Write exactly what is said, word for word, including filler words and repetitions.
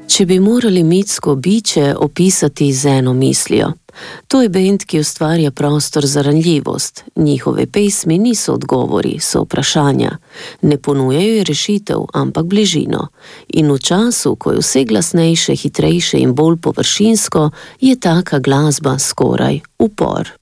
Če bi morali mitsko biče opisati z eno mislijo, to je bend, ki ustvarja prostor za ranljivost. Njihove pesmi niso odgovori, so vprašanja. Ne ponujajo rešitev, ampak bližino. In v času, ko je vse glasnejše, hitrejše in bolj površinsko, je taka glasba skoraj upor.